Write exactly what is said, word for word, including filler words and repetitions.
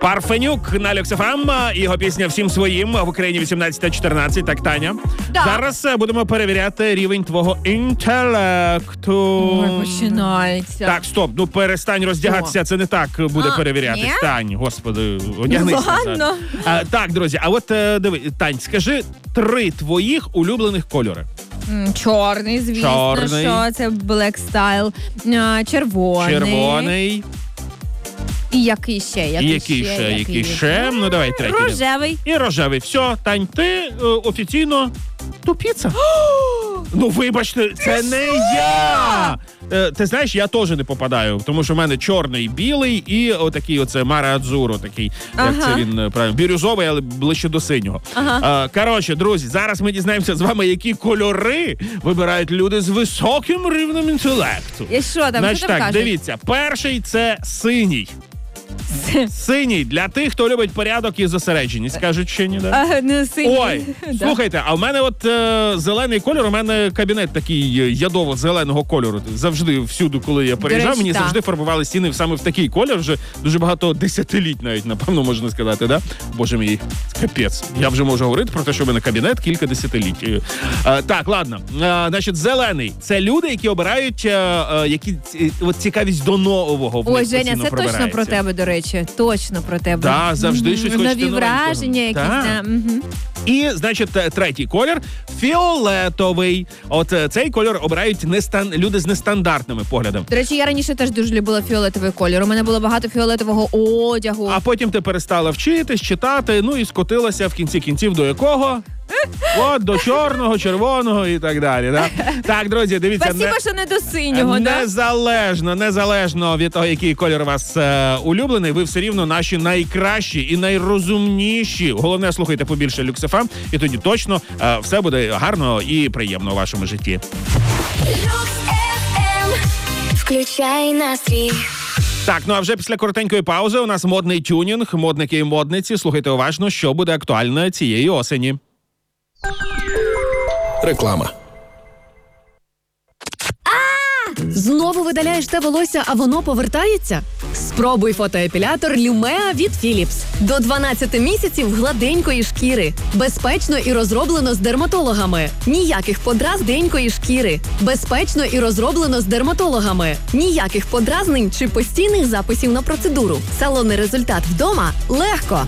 Парфенюк на Люкс еф ем. Його пісня «Всім своїм» в Україні вісімнадцята чотирнадцять. Так, Таня. Так. Зараз будемо перевіряти рівень твого інтелекту. Ой, починається. Так, стоп, ну перестань роздягатися, це не так буде А, перевіряти. ні? Стань, господи, одягнися. Ладно. А, так, друзі, а от е, диви, Тань, скажи три твоїх улюблених кольори. М, Чорний, звісно, Чорний. що це Black Style. А, Червоний. Червоний. І який ще? Який, І який ще? Який ще? Ну, давай третій. Рожевий. І рожевий. Все, Тань, ти е, офіційно тупіця. Ну, вибачте, це не я! Е, ти знаєш, я теж не попадаю, тому що в мене чорний, білий і отакий оце Маре Адзуро, такий, Ага. як це він, е, правильно, бірюзовий, але ближче до синього. Ага. Е, коротше, друзі, зараз ми дізнаємося з вами, які кольори вибирають люди з високим рівнем інтелекту. І що там? Значить що там так, кажуть? дивіться, перший це синій. Синій для тих, хто любить порядок і зосередженість. Кажуть, ще ні, да? А, не синій. Ой, Да. слухайте, а в мене от е, зелений кольор, у мене кабінет такий е, ядово-зеленого кольору. Завжди, всюди, коли я переїжджав, речі, мені так. завжди фарбували стіни саме в такий колір, вже дуже багато десятиліть навіть, напевно, можна сказати, да? Боже мій, капець. Я вже можу говорити про те, що в мене кабінет кілька десятиліть. Е, е, так, ладно. Е, значить, зелений. Це люди, які обирають, е, е, які ці- от цікавість до нового в Ой, них Женя, постійно це точно пробирається. про тебе, до речі. Точно про тебе. Да, завжди Мгм. щось хочете Нові новенького. враження якісь. Так. Да. Мгм. І, значить, е, третій колір фіолетовий. От е, цей кольор обирають нестан... люди з нестандартними поглядами. До речі, я раніше теж дуже любила фіолетовий колір. У мене було багато фіолетового одягу. А потім ти перестала вчитись, читати, ну і скотилася в кінці кінців до якого? От, до чорного, червоного і так далі. Да? Так, друзі, дивіться. Спасибо, не... що не до синього, да? Незалежно, незалежно від того, який колір у вас е, улюблений, ви все рівно наші найкращі і найрозумніші. Головне, слухайте побільше Люкс еф ем, і тоді точно е, все буде гарно і приємно у вашому житті. Включай настрій. Так, ну а вже після коротенької паузи у нас модний тюнінг, модники і модниці. Слухайте уважно, що буде актуально цієї осені. Реклама. Знову видаляєш те волосся, а воно повертається? Спробуй фотоепілятор Lumea від Philips. До дванадцяти місяців гладенької шкіри. Безпечно і розроблено з дерматологами. Ніяких подразненької шкіри. Безпечно і розроблено з дерматологами. Ніяких подразнень чи постійних записів на процедуру. Салонний результат вдома легко.